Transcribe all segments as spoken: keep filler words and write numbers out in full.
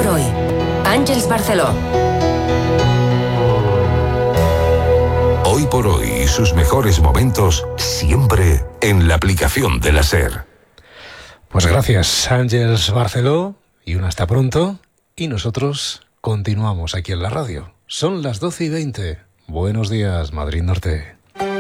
por hoy. Àngels Barceló. Hoy por hoy y sus mejores momentos siempre en la aplicación de la SER. Pues gracias, Àngels Barceló, y un hasta pronto. Y nosotros continuamos aquí en la radio. Son las doce y veinte. Buenos días, Madrid Norte.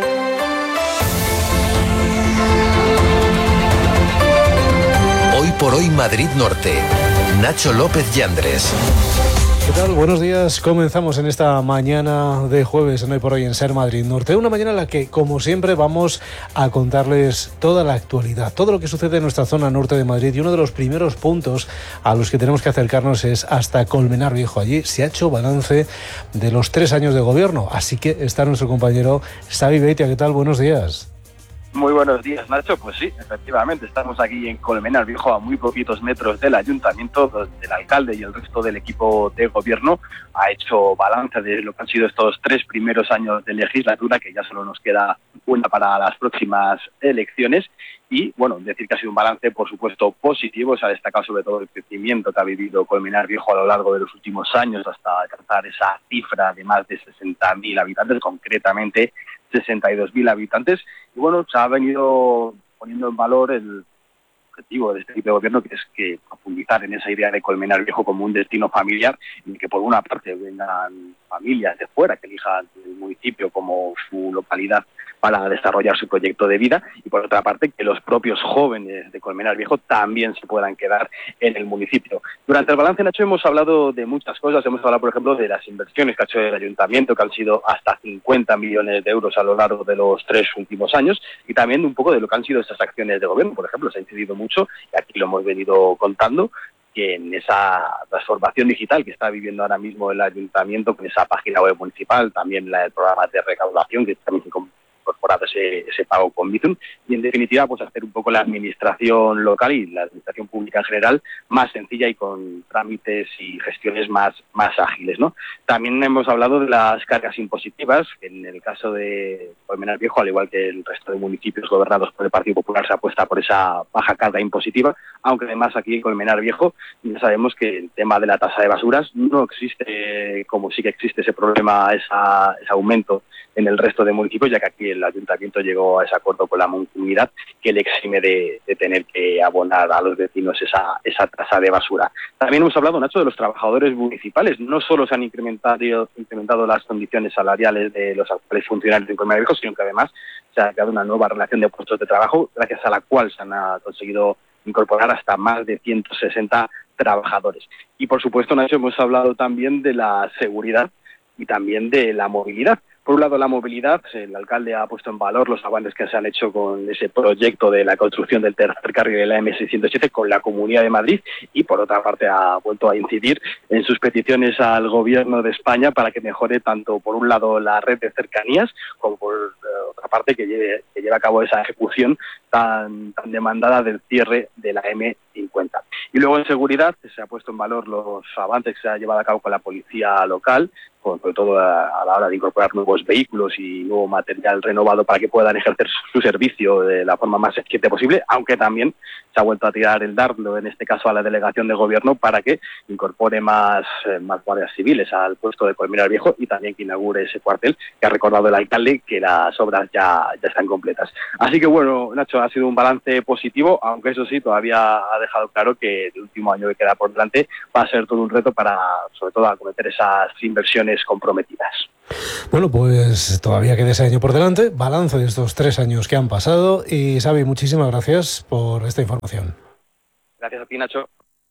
Hoy por hoy Madrid Norte. Nacho López Yandres. ¿Qué tal? Buenos días. Comenzamos en esta mañana de jueves en Hoy por Hoy en SER Madrid Norte. Una mañana en la que, como siempre, vamos a contarles toda la actualidad, todo lo que sucede en nuestra zona norte de Madrid. Y uno de los primeros puntos a los que tenemos que acercarnos es hasta Colmenar Viejo. Allí se ha hecho balance de los tres años de gobierno. Así que está nuestro compañero Xavi Beitia. ¿Qué tal? Buenos días. Muy buenos días, Nacho. Pues sí, efectivamente, estamos aquí en Colmenar Viejo, a muy poquitos metros del ayuntamiento, donde el alcalde y el resto del equipo de gobierno ha hecho balance de lo que han sido estos tres primeros años de legislatura, que ya solo nos queda una para las próximas elecciones. Y, bueno, decir que ha sido un balance, por supuesto, positivo. Se ha destacado sobre todo el crecimiento que ha vivido Colmenar Viejo a lo largo de los últimos años, hasta alcanzar esa cifra de más de sesenta mil habitantes, concretamente sesenta y dos mil habitantes. Y, bueno, se ha venido poniendo en valor el objetivo de este tipo de gobierno, que es que profundizar en esa idea de Colmenar Viejo como un destino familiar, en el que por una parte vengan familias de fuera que elijan el municipio como su localidad para desarrollar su proyecto de vida, y por otra parte que los propios jóvenes de Colmenar Viejo también se puedan quedar en el municipio. Durante el balance, Nacho, hemos hablado de muchas cosas. Hemos hablado, por ejemplo, de las inversiones que ha hecho el ayuntamiento, que han sido hasta cincuenta millones de euros a lo largo de los tres últimos años, y también un poco de lo que han sido esas acciones de gobierno. Por ejemplo, se ha incidido mucho, y aquí lo hemos venido contando, que en esa transformación digital que está viviendo ahora mismo el ayuntamiento, con esa página web municipal, también la del programa de recaudación, que también se incorporado ese, ese pago con Bizum, y en definitiva pues hacer un poco la administración local y la administración pública en general más sencilla y con trámites y gestiones más, más ágiles, ¿no? También hemos hablado de las cargas impositivas, que en el caso de Colmenar Viejo, al igual que el resto de municipios gobernados por el Partido Popular, se apuesta por esa baja carga impositiva, aunque además aquí en Colmenar Viejo ya sabemos que el tema de la tasa de basuras no existe, como sí que existe ese problema, esa, ese aumento en el resto de municipios, ya que aquí el ayuntamiento llegó a ese acuerdo con la mancomunidad que le exime de, de tener que abonar a los vecinos esa, esa tasa de basura. También hemos hablado, Nacho, de los trabajadores municipales. No solo se han incrementado, incrementado las condiciones salariales de los actuales funcionarios de Colmenar Viejo, sino que además se ha creado una nueva relación de puestos de trabajo, gracias a la cual se han conseguido incorporar hasta más de ciento sesenta trabajadores. Y por supuesto, Nacho, hemos hablado también de la seguridad y también de la movilidad. Por un lado, la movilidad. El alcalde ha puesto en valor los avances que se han hecho con ese proyecto de la construcción del tercer carril de la eme seiscientos siete con la Comunidad de Madrid, y por otra parte ha vuelto a incidir en sus peticiones al Gobierno de España para que mejore tanto, por un lado, la red de cercanías, como por uh, otra parte que lleve, que lleve a cabo esa ejecución tan, tan demandada del cierre de la eme cincuenta. Y luego en seguridad se ha puesto en valor los avances que se ha llevado a cabo con la policía local, sobre todo a, a la hora de incorporar nuevos vehículos y nuevo material renovado para que puedan ejercer su, su servicio de la forma más eficiente posible, aunque también se ha vuelto a tirar el dardo, en este caso a la delegación de gobierno, para que incorpore más, eh, más guardias civiles al puesto de Colmenar Viejo, y también que inaugure ese cuartel, que ha recordado el alcalde que las obras ya, ya están completas. Así que bueno, Nacho, ha sido un balance positivo, aunque eso sí, todavía ha dejado claro que el último año que queda por delante va a ser todo un reto para, sobre todo, acometer esas inversiones comprometidas. Bueno, pues todavía queda ese año por delante, balance de estos tres años que han pasado, y Xavi, muchísimas gracias por esta información. Gracias a ti, Nacho.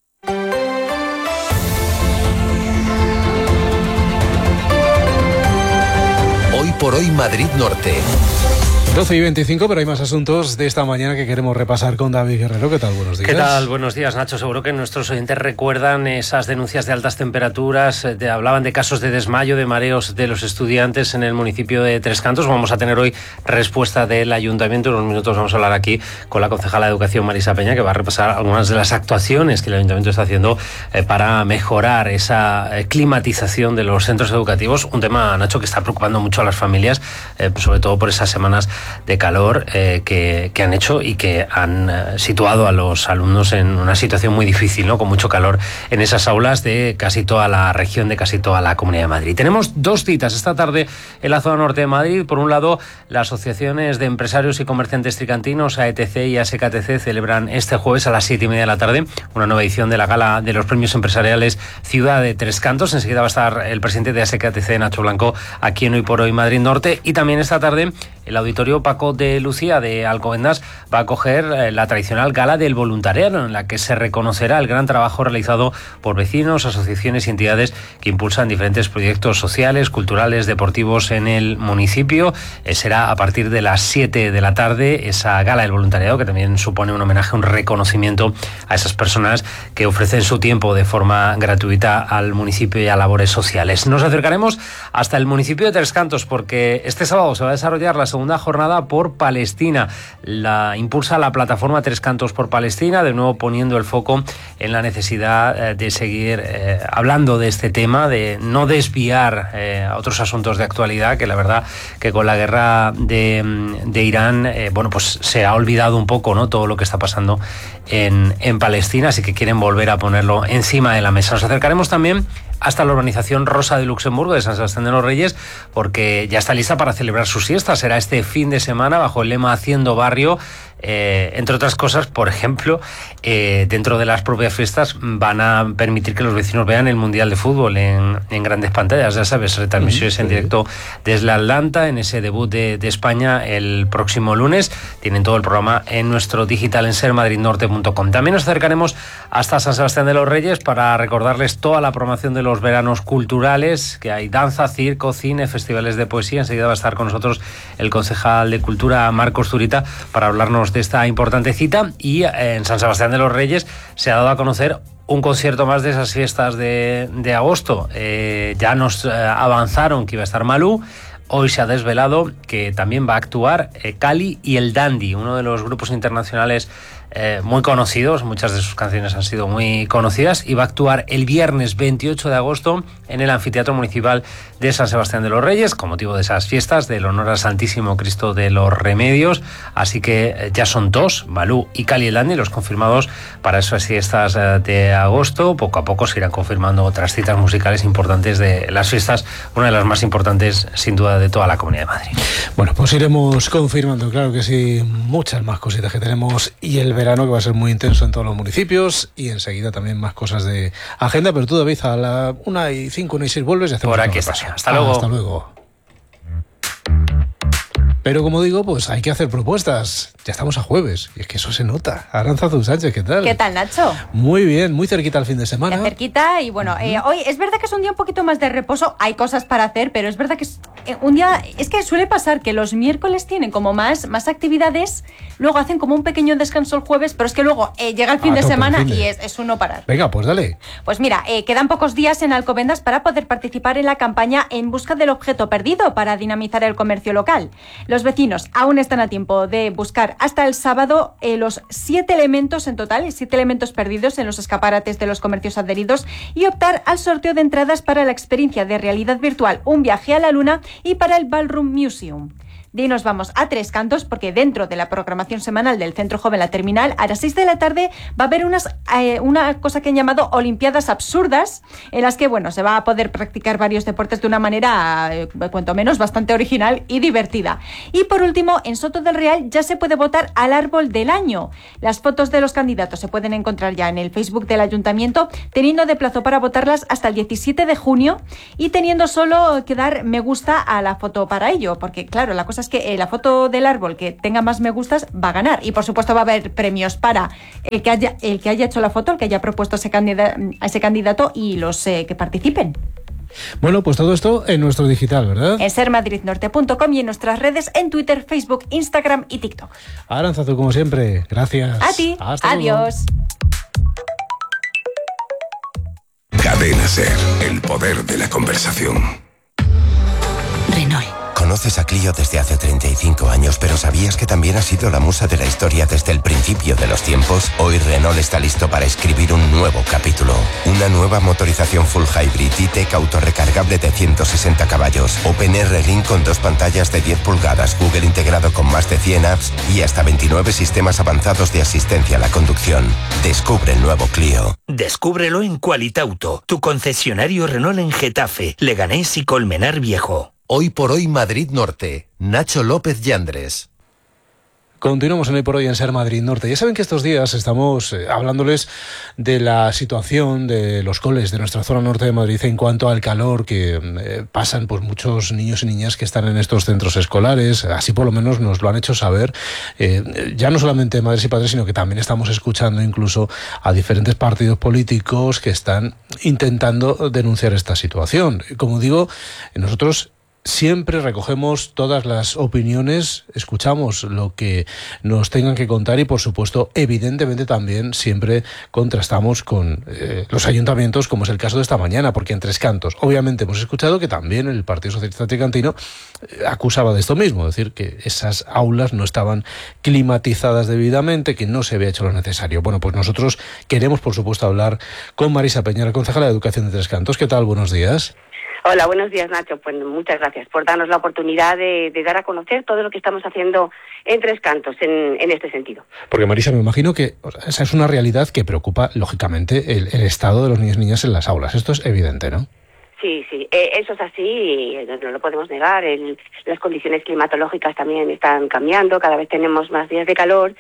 Hoy por hoy Madrid Norte. doce y veinticinco, pero hay más asuntos de esta mañana que queremos repasar con David Guerrero. ¿Qué tal? Buenos días. ¿Qué tal? Buenos días, Nacho. Seguro que nuestros oyentes recuerdan esas denuncias de altas temperaturas. De, hablaban de casos de desmayo, de mareos de los estudiantes en el municipio de Tres Cantos. Vamos a tener hoy respuesta del ayuntamiento. En unos minutos vamos a hablar aquí con la concejala de Educación, Marisa Peña, que va a repasar algunas de las actuaciones que el ayuntamiento está haciendo eh, para mejorar esa eh, climatización de los centros educativos. Un tema, Nacho, que está preocupando mucho a las familias, eh, sobre todo por esas semanas de calor eh, que, que han hecho y que han eh, situado a los alumnos en una situación muy difícil, ¿no? Con mucho calor en esas aulas de casi toda la región, de casi toda la Comunidad de Madrid. Tenemos dos citas esta tarde en la zona norte de Madrid. Por un lado, las asociaciones de empresarios y comerciantes tricantinos, A E T C y A S K T C, celebran este jueves a las siete y media de la tarde una nueva edición de la gala de los premios empresariales Ciudad de Tres Cantos. Enseguida va a estar el presidente de A S K T C, Nacho Blanco, aquí en Hoy por Hoy Madrid Norte. Y también esta tarde el Auditorio Paco de Lucía de Alcobendas va a acoger la tradicional gala del voluntariado, en la que se reconocerá el gran trabajo realizado por vecinos, asociaciones y entidades que impulsan diferentes proyectos sociales, culturales, deportivos en el municipio. Eh, será a partir de las siete de la tarde esa gala del voluntariado, que también supone un homenaje, un reconocimiento a esas personas que ofrecen su tiempo de forma gratuita al municipio y a labores sociales. Nos acercaremos hasta el municipio de Tres Cantos, porque este sábado se va a desarrollar la segunda jornada por Palestina. La impulsa la plataforma Tres Cantos por Palestina, de nuevo poniendo el foco en la necesidad eh, de seguir eh, hablando de este tema, de no desviar eh, a otros asuntos de actualidad, que la verdad que con la guerra de, de Irán, eh, bueno, pues se ha olvidado un poco, ¿no?, todo lo que está pasando en, en Palestina, así que quieren volver a ponerlo encima de la mesa. Nos acercaremos también hasta la urbanización Rosa de Luxemburgo de San Sebastián de los Reyes, porque ya está lista para celebrar su siesta. Será este fin de semana bajo el lema Haciendo Barrio. Eh, entre otras cosas, por ejemplo, eh, dentro de las propias fiestas van a permitir que los vecinos vean el Mundial de Fútbol en, en grandes pantallas, ya sabes, retransmisiones sí, en directo desde Atlanta, en ese debut de, de España el próximo lunes. Tienen todo el programa en nuestro digital en ser madrid norte punto com. También nos acercaremos hasta San Sebastián de los Reyes para recordarles toda la programación de los veranos culturales, que hay danza, circo, cine, festivales de poesía. Enseguida va a estar con nosotros el concejal de Cultura, Marcos Zurita, para hablarnos de esta importante cita. Y en San Sebastián de los Reyes se ha dado a conocer un concierto más de esas fiestas de, de agosto. Eh, ya nos eh, avanzaron que iba a estar Malú. Hoy se ha desvelado que también va a actuar eh, Cali y el Dandy, uno de los grupos internacionales eh, muy conocidos. Muchas de sus canciones han sido muy conocidas, y va a actuar el viernes veintiocho de agosto en el Anfiteatro Municipal de San Sebastián de los Reyes, con motivo de esas fiestas del honor al Santísimo Cristo de los Remedios. Así que eh, ya son dos, Malú y Cali y el Dandy, los confirmados para esas fiestas eh, de agosto. Poco a poco se irán confirmando otras citas musicales importantes de las fiestas, una de las más importantes sin duda de toda la Comunidad de Madrid. Bueno, pues iremos confirmando, claro que sí, muchas más cositas que tenemos, y el verano que va a ser muy intenso en todos los municipios, y enseguida también más cosas de agenda. Pero tú, David, a la una y cinco, una y seis vuelves y hacemos por aquí está. Hasta luego. Ah, hasta luego. Pero como digo, pues hay que hacer propuestas. Ya estamos a jueves, y es que eso se nota. Arantzazu Sánchez, ¿qué tal? ¿Qué tal, Nacho? Muy bien, muy cerquita al fin de semana. Ya cerquita, y bueno, uh-huh. eh, hoy es verdad que es un día un poquito más de reposo, hay cosas para hacer, pero es verdad que es eh, un día, es que suele pasar que los miércoles tienen como más, más actividades, luego hacen como un pequeño descanso el jueves, pero es que luego eh, llega el fin ah, de semana fin de... y es, es un no parar. Venga, pues dale. Pues mira, eh, quedan pocos días en Alcobendas para poder participar en la campaña En Busca del Objeto Perdido para dinamizar el comercio local. Los vecinos aún están a tiempo de buscar hasta el sábado eh, los siete elementos en total, siete elementos perdidos en los escaparates de los comercios adheridos, y optar al sorteo de entradas para la experiencia de realidad virtual Un viaje a la luna y para el Ballroom Museum. De ahí nos vamos a Tres Cantos, porque dentro de la programación semanal del Centro Joven La Terminal, a las seis de la tarde va a haber unas, eh, una cosa que han llamado Olimpiadas Absurdas, en las que, bueno, se va a poder practicar varios deportes de una manera, eh, cuanto menos, bastante original y divertida. Y por último, en Soto del Real ya se puede votar al árbol del año. Las fotos de los candidatos se pueden encontrar ya en el Facebook del Ayuntamiento, teniendo de plazo para votarlas hasta el diecisiete de junio, y teniendo solo que dar me gusta a la foto para ello, porque claro, la cosa es que eh, la foto del árbol que tenga más me gustas va a ganar, y por supuesto va a haber premios para el que haya, el que haya hecho la foto, el que haya propuesto ese candida, a ese candidato, y los eh, que participen. Bueno, pues todo esto en nuestro digital, ¿verdad? En ser madrid norte punto com y en nuestras redes en Twitter, Facebook, Instagram y TikTok. Arantzazu, como siempre, gracias. A ti. Hasta Adiós. Cadena Ser, el poder de la conversación. Renault. Conoces a Clio desde hace treinta y cinco años, pero ¿sabías que también ha sido la musa de la historia desde el principio de los tiempos? Hoy Renault está listo para escribir un nuevo capítulo. Una nueva motorización full hybrid E-Tech autorrecargable de ciento sesenta caballos, OpenR Link con dos pantallas de diez pulgadas, Google integrado con más de cien apps y hasta veintinueve sistemas avanzados de asistencia a la conducción. Descubre el nuevo Clio. Descúbrelo en Qualitauto, tu concesionario Renault en Getafe, Leganés y Colmenar Viejo. Hoy por hoy Madrid Norte. Nacho López Yandres. Continuamos en Hoy por Hoy en Ser Madrid Norte. Ya saben que estos días estamos eh, hablándoles de la situación de los coles de nuestra zona norte de Madrid en cuanto al calor que eh, pasan pues muchos niños y niñas que están en estos centros escolares. Así por lo menos nos lo han hecho saber, eh, ya no solamente madres y padres, sino que también estamos escuchando incluso a diferentes partidos políticos que están intentando denunciar esta situación. Como digo, nosotros siempre recogemos todas las opiniones, escuchamos lo que nos tengan que contar y, por supuesto, evidentemente también siempre contrastamos con eh, los ayuntamientos, como es el caso de esta mañana, porque en Tres Cantos, obviamente, hemos escuchado que también el Partido Socialista Tricantino eh, acusaba de esto mismo, es decir, que esas aulas no estaban climatizadas debidamente, que no se había hecho lo necesario. Bueno, pues nosotros queremos, por supuesto, hablar con Marisa Peña, concejala de Educación de Tres Cantos. ¿Qué tal? Buenos días. Hola, buenos días, Nacho. Pues muchas gracias por darnos la oportunidad de, de dar a conocer todo lo que estamos haciendo en Tres Cantos en, en este sentido. Porque, Marisa, me imagino que o sea, esa es una realidad que preocupa, lógicamente, el, el estado de los niños y niñas en las aulas. Esto es evidente, ¿no? Sí, sí, eh, eso es así, y no lo podemos negar. El, las condiciones climatológicas también están cambiando, cada vez tenemos más días de calor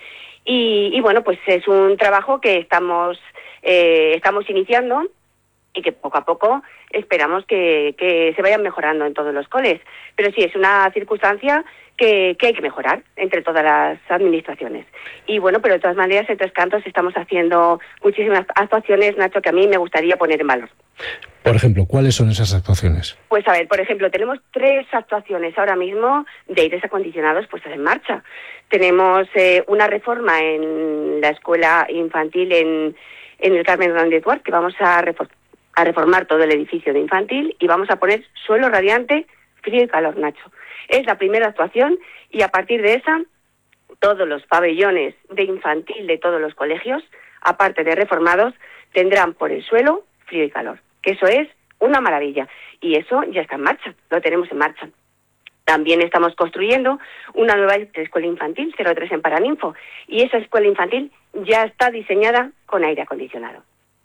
y, y bueno, pues es un trabajo que estamos, eh, estamos iniciando y que poco a poco esperamos que, que se vayan mejorando en todos los coles. Pero sí, es una circunstancia que, que hay que mejorar entre todas las administraciones. Y bueno, pero de todas maneras en Tres Cantos estamos haciendo muchísimas actuaciones, Nacho, que a mí me gustaría poner en valor. Por ejemplo, ¿cuáles son esas actuaciones? Pues a ver, por ejemplo, tenemos tres actuaciones ahora mismo de aires acondicionados puestas en marcha. Tenemos eh, una reforma en la escuela infantil en, en el Carmen Hernández Duarte, que vamos a reformar a reformar todo el edificio de infantil y vamos a poner suelo radiante, frío y calor, Nacho. Es la primera actuación y a partir de esa, todos los pabellones de infantil de todos los colegios, aparte de reformados, tendrán por el suelo frío y calor. Que eso es una maravilla. Y eso ya está en marcha, lo tenemos en marcha. También estamos construyendo una nueva escuela infantil, cero tres en Paraninfo, y esa escuela infantil ya está diseñada con aire acondicionado.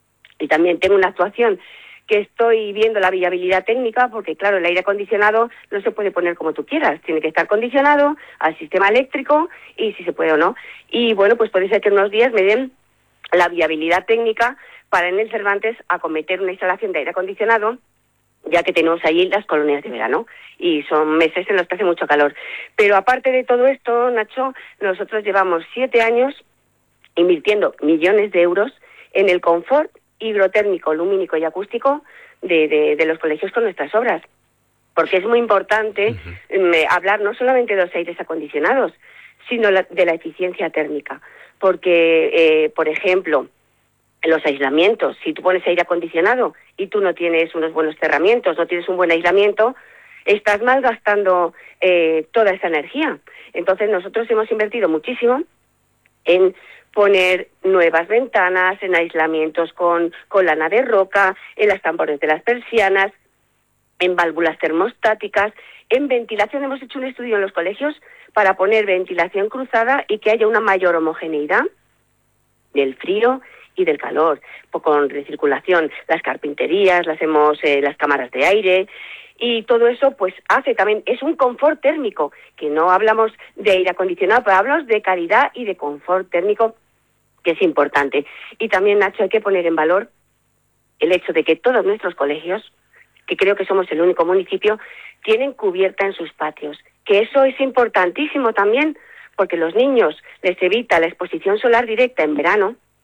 Y también tengo una actuación que estoy viendo la viabilidad técnica, porque claro, el aire acondicionado no se puede poner como tú quieras, tiene que estar condicionado al sistema eléctrico y si se puede o no. Y bueno, pues puede ser que en unos días me den la viabilidad técnica para en el Cervantes acometer una instalación de aire acondicionado, ya que tenemos ahí las colonias de verano y son meses en los que hace mucho calor. Pero aparte de todo esto, Nacho, nosotros llevamos siete años invirtiendo millones de euros en el confort hidrotérmico, lumínico y acústico de, de, de los colegios con nuestras obras. Porque es muy importante uh-huh. eh, hablar no solamente de los aires acondicionados, sino la, de la eficiencia térmica. Porque, eh, por ejemplo, los aislamientos, si tú pones aire acondicionado y tú no tienes unos buenos cerramientos, no tienes un buen aislamiento, estás malgastando eh, toda esa energía. Entonces nosotros hemos invertido muchísimo en poner nuevas ventanas, en aislamientos con, con lana de roca, en las tambores de las persianas, en válvulas termostáticas, en ventilación. Hemos hecho un estudio en los colegios para poner ventilación cruzada y que haya una mayor homogeneidad del frío y del calor, con recirculación, las carpinterías, las hemos, eh, las cámaras de aire. Y todo eso pues hace también, es un confort térmico, que no hablamos de aire acondicionado, pero hablamos de calidad y de confort térmico, que es importante. Y también, Nacho, hay que poner en valor el hecho de que todos nuestros colegios, que creo que somos el único municipio, tienen cubierta en sus patios, que eso es importantísimo también, porque los niños les evita la exposición solar directa en verano,